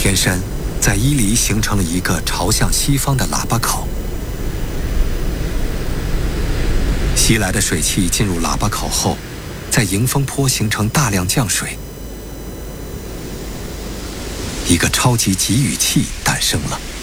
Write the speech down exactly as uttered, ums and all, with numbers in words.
天山在伊犁形成了一个朝向西方的喇叭口。袭来的水汽进入喇叭口后，在迎风坡形成大量降水，一个超级集雨器诞生了。